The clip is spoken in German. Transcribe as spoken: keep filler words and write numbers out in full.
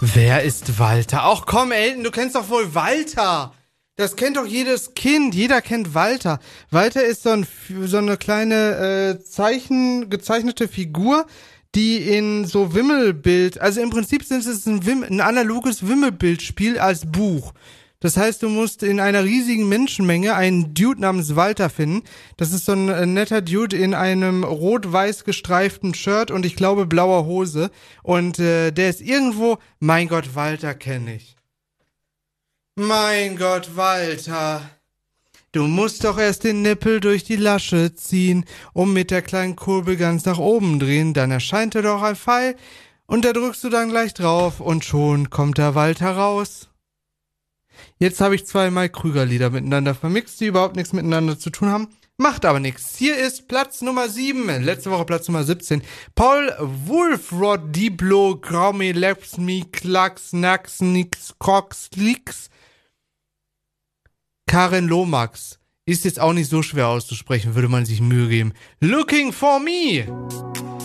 Wer ist Walter? Ach komm, Elton, du kennst doch wohl Walter. Das kennt doch jedes Kind. Jeder kennt Walter. Walter ist so, ein, so eine kleine äh, Zeichen, gezeichnete Figur, die in so Wimmelbild, also im Prinzip ist es ein, Wim, ein analoges Wimmelbildspiel als Buch. Das heißt, du musst in einer riesigen Menschenmenge einen Dude namens Walter finden. Das ist so ein äh, netter Dude in einem rot-weiß gestreiften Shirt und ich glaube blauer Hose. Und äh, der ist irgendwo, mein Gott, Walter kenne ich. Mein Gott, Walter. Du musst doch erst den Nippel durch die Lasche ziehen und mit der kleinen Kurbel ganz nach oben drehen. Dann erscheint er doch ein Pfeil und da drückst du dann gleich drauf und schon kommt der Walter raus. Jetzt habe ich zwei Mike Krüger-Lieder miteinander vermixt, die überhaupt nichts miteinander zu tun haben. Macht aber nichts. Hier ist Platz Nummer sieben, letzte Woche Platz Nummer siebzehn. Paul Wulfrod, Diblo, Graumi, Lepsmi, Klacks, Nax, Nix, Cox, Lix. Karin Lomax. Ist jetzt auch nicht so schwer auszusprechen, würde man sich Mühe geben. Looking for me.